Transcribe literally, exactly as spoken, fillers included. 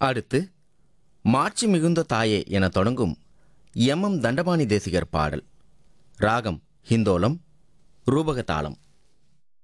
அடுத்து மாட்சி மிகுந்த தாயே என தொடங்கும் எம் எம் தண்டபாணி தேசிகர் பாடல். ராகம் ஹிந்தோலம், ரூபக தாளம்.